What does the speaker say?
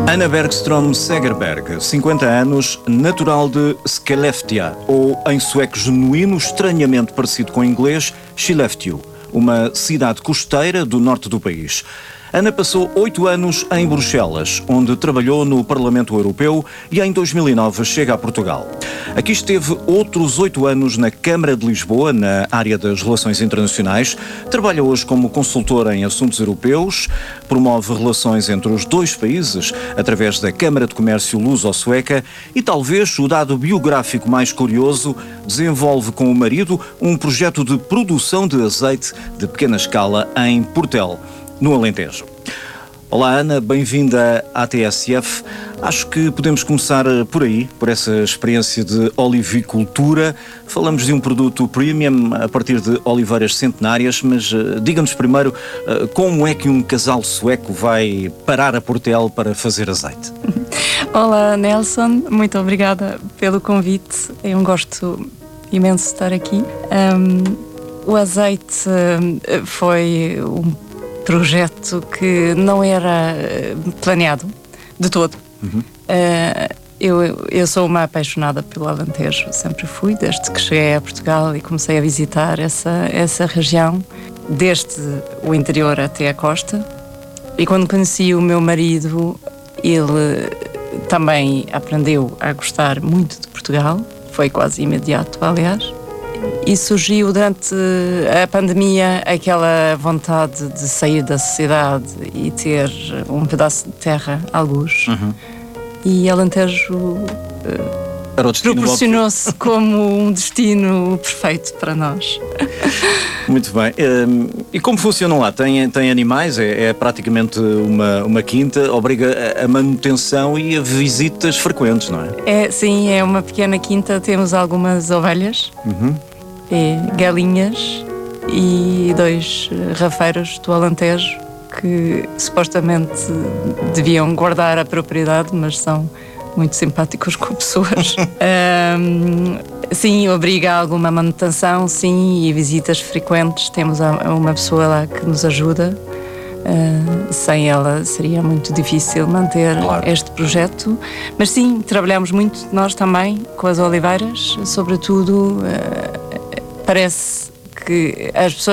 Anna Bergström Segerberg, 50 anos, natural de Skellefteå, ou em sueco genuíno, estranhamente parecido com o inglês, Skellefteå, uma cidade costeira do norte do país. Ana passou 8 anos em Bruxelas, onde trabalhou no Parlamento Europeu e em 2009 chega a Portugal. Aqui esteve outros 8 anos na Câmara de Lisboa, na área das relações internacionais. Trabalha hoje como consultora em assuntos europeus, promove relações entre os dois países através da Câmara de Comércio Luso-Sueca e, talvez o dado biográfico mais curioso, desenvolve com o marido um projeto de produção de azeite de pequena escala em Portel, no Alentejo. Olá Ana, bem-vinda à TSF. Acho que podemos começar por aí, por essa experiência de olivicultura. Falamos de um produto premium a partir de oliveiras centenárias, mas diga-nos primeiro como é que um casal sueco vai parar a Portel para fazer azeite? Olá Nelson, muito obrigada pelo convite. É um gosto imenso estar aqui. O azeite foi um projeto que não era planeado de todo. Eu sou uma apaixonada pelo Alentejo, sempre fui, desde que cheguei a Portugal e comecei a visitar essa região, desde o interior até a costa. E quando conheci o meu marido, ele também aprendeu a gostar muito de Portugal, foi quase imediato, aliás. E surgiu durante a pandemia aquela vontade de sair da cidade e ter um pedaço de terra, algures. E Alentejo proporcionou-se como um destino perfeito para nós. Muito bem. E como funcionam lá? Tem animais? É praticamente uma quinta, obriga a manutenção e a visitas frequentes, não é? Sim, é uma pequena quinta, temos algumas ovelhas, galinhas e 2 rafeiros do Alentejo que supostamente deviam guardar a propriedade, mas são muito simpáticos com pessoas. Sim, obriga a alguma manutenção, sim, e visitas frequentes. Temos uma pessoa lá que nos ajuda. Sem ela seria muito difícil manter este projeto. Mas sim, trabalhamos muito nós também com as oliveiras, sobretudo parece que as pessoas